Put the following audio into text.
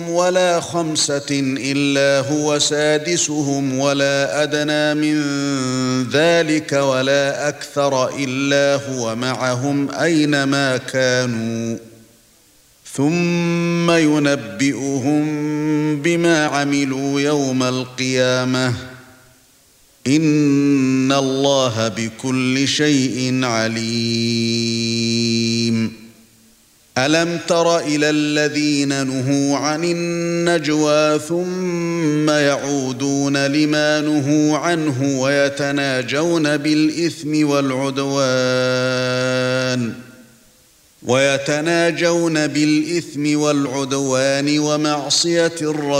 ولا 5 إلا هو سادسهم ولا أدنى من ذلك ولا أكثر إلا هو معهم أينما كانوا ثم ينبئهم بما عملوا يوم القيامة إن الله بكل شيء عليم. ألم تر إلى الذين نهوا عن النجوى ثم يعودون لما نهوا عنه ويتناجون بالإثم والعدوان ومعصية الرسول